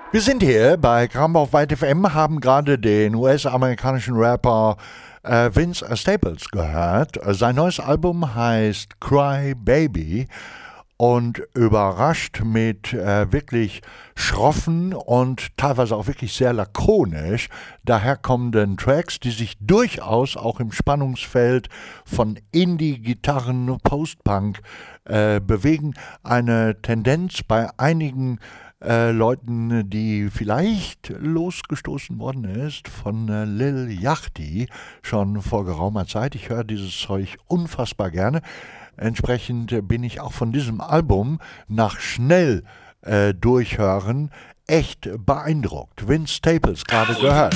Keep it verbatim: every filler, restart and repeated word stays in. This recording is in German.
Wir sind hier bei Kramp White F M, haben gerade den U S-amerikanischen Rapper äh, Vince Staples gehört. Sein neues Album heißt Cry Baby und überrascht mit äh, wirklich schroffen und teilweise auch wirklich sehr lakonisch daherkommenden Tracks, die sich durchaus auch im Spannungsfeld von Indie-Gitarren, Post-Punk äh, bewegen. Eine Tendenz bei einigen äh, Leuten, die vielleicht losgestoßen worden ist von äh, Lil Yachty schon vor geraumer Zeit. Ich höre dieses Zeug unfassbar gerne. Entsprechend äh, bin ich auch von diesem Album nach schnell äh, durchhören echt beeindruckt. Vince Staples gerade gehört.